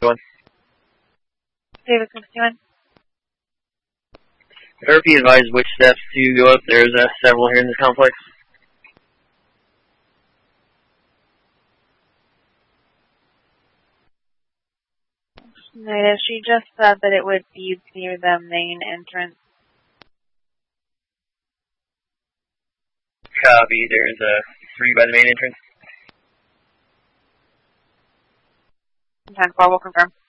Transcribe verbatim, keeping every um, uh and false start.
one. David sixty-one. R P advised which steps to go up. There's uh, several here in this complex. Right, she just said that it would be near the main entrance. Copy. There's a uh, three by the main entrance. ten four, we'll confirm.